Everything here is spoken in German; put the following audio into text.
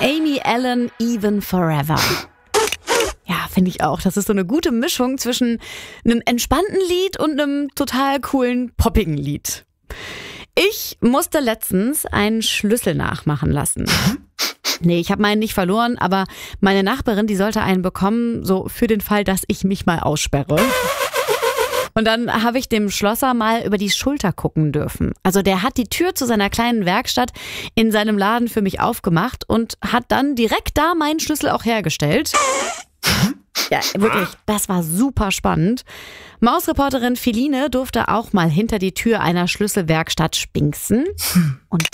Amy Allen, Even Forever. Ja, finde ich auch. Das ist so eine gute Mischung zwischen einem entspannten Lied und einem total coolen, poppigen Lied. Ich musste letztens einen Schlüssel nachmachen lassen. Nee, ich habe meinen nicht verloren, aber meine Nachbarin, die sollte einen bekommen, so für den Fall, dass ich mich mal aussperre. Und dann habe ich dem Schlosser mal über die Schulter gucken dürfen. Also der hat die Tür zu seiner kleinen Werkstatt in seinem Laden für mich aufgemacht und hat dann direkt da meinen Schlüssel auch hergestellt. Ja, wirklich, das war super spannend. Mausreporterin Feline durfte auch mal hinter die Tür einer Schlüsselwerkstatt spinksen. Und